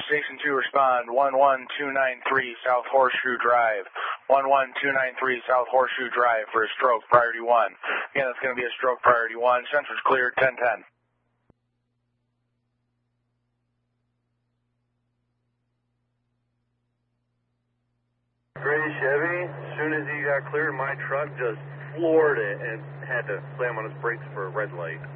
Station 2 respond, 11293 South Horseshoe Drive. 11293 South Horseshoe Drive for a stroke, priority 1. Again, it's going to be a stroke, priority 1. Sensors cleared, 1010. Gray Chevy, as soon as he got cleared, my truck just floored it and had to slam on his brakes for a red light.